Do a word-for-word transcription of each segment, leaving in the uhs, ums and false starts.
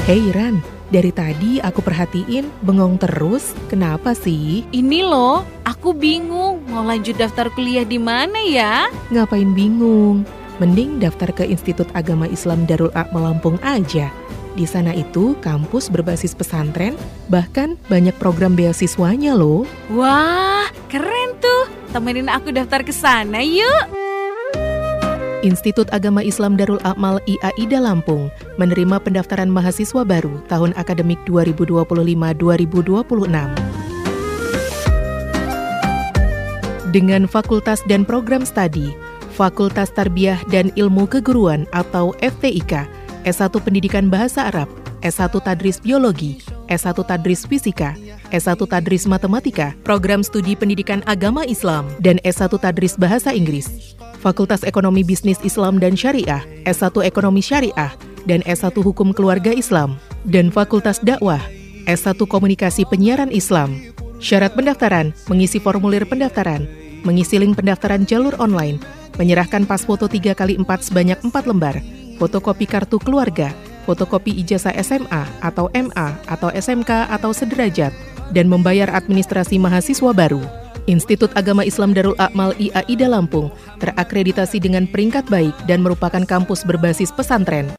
Hei Ran, dari tadi aku perhatiin bengong terus, kenapa sih? Ini loh, aku bingung mau lanjut daftar kuliah di mana ya? Ngapain bingung? Mending daftar ke Institut Agama Islam Darul A'mal Lampung aja. Di sana itu kampus berbasis pesantren, bahkan banyak program beasiswanya loh. Wah, keren tuh. Temenin aku daftar ke sana yuk. Institut Agama Islam Darul A'mal I A I D A Lampung menerima pendaftaran mahasiswa baru tahun akademik dua ribu dua puluh lima dua ribu dua puluh enam. Dengan fakultas dan program studi, Fakultas Tarbiyah dan Ilmu Keguruan atau F T I K, S satu Pendidikan Bahasa Arab, S satu Tadris Biologi, S satu Tadris Fisika, S satu Tadris Matematika, Program Studi Pendidikan Agama Islam, dan S satu Tadris Bahasa Inggris. Fakultas Ekonomi Bisnis Islam dan Syariah, S satu Ekonomi Syariah, dan S satu Hukum Keluarga Islam, dan Fakultas Dakwah, S satu Komunikasi Penyiaran Islam. Syarat pendaftaran, mengisi formulir pendaftaran, mengisi link pendaftaran jalur online, menyerahkan pas foto tiga kali empat sebanyak empat lembar, fotokopi kartu keluarga, fotokopi ijazah S M A atau M A atau S M K atau sederajat, dan membayar administrasi mahasiswa baru. Institut Agama Islam Darul A'mal I A I D A Lampung terakreditasi dengan peringkat baik dan merupakan kampus berbasis pesantren.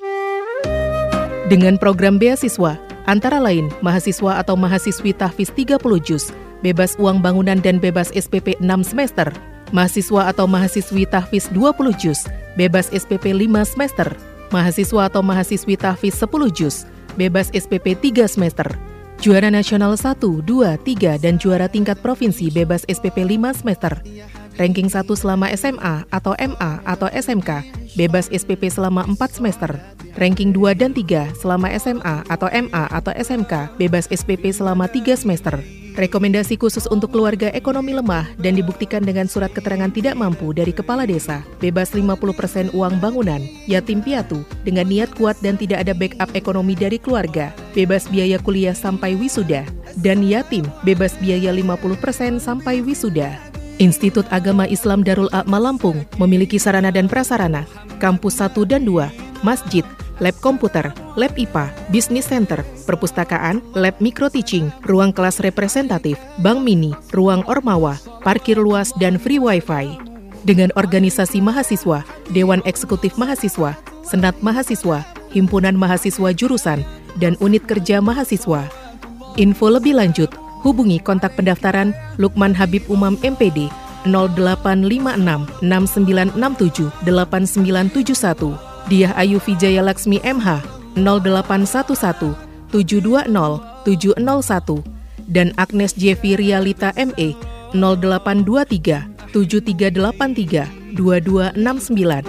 Dengan program beasiswa, antara lain mahasiswa atau mahasiswi tahfiz tiga puluh juz, bebas uang bangunan dan bebas S P P enam semester, mahasiswa atau mahasiswi tahfiz dua puluh juz, bebas S P P lima semester, mahasiswa atau mahasiswi tahfiz sepuluh juz, bebas S P P tiga semester. Juara nasional satu, dua, tiga, dan juara tingkat provinsi bebas S P P lima semester. Ranking satu selama S M A atau M A atau S M K, bebas S P P selama empat semester. Ranking dua dan tiga selama S M A atau M A atau S M K, bebas S P P selama tiga semester. Rekomendasi khusus untuk keluarga ekonomi lemah dan dibuktikan dengan surat keterangan tidak mampu dari kepala desa, bebas lima puluh persen uang bangunan, yatim piatu, dengan niat kuat dan tidak ada backup ekonomi dari keluarga, bebas biaya kuliah sampai wisuda, dan yatim, bebas biaya lima puluh persen sampai wisuda. Institut Agama Islam Darul A'mal Lampung memiliki sarana dan prasarana, kampus satu dan dua, masjid, lab komputer, lab I P A, business center, perpustakaan, lab micro teaching, ruang kelas representatif, bank mini, ruang ormawa, parkir luas, dan free wifi. Dengan organisasi mahasiswa, Dewan Eksekutif Mahasiswa, Senat Mahasiswa, Himpunan Mahasiswa Jurusan, dan Unit Kerja Mahasiswa. Info lebih lanjut, hubungi kontak pendaftaran Lukman Habib Umam M P D nol delapan lima enam enam sembilan enam tujuh delapan sembilan tujuh satu. Diah Ayu Vijaya Laksmi M H nol delapan satu satu tujuh dua nol tujuh nol satu dan Agnes Jevi Rialita M E nol delapan dua tiga tujuh tiga delapan tiga dua dua enam sembilan.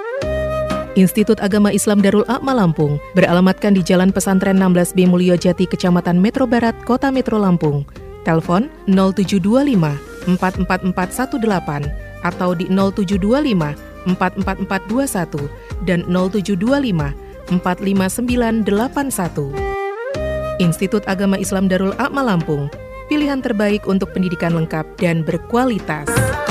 Institut Agama Islam Darul A'mal Lampung beralamatkan di Jalan Pesantren enam belas B Mulyojati, Kecamatan Metro Barat, Kota Metro Lampung. Telepon nol tujuh dua lima empat empat empat satu delapan atau di nol tujuh dua lima empat empat empat dua satu dan nol tujuh dua lima empat lima sembilan delapan satu. Institut Agama Islam Darul A'mal Lampung, pilihan terbaik untuk pendidikan lengkap dan berkualitas.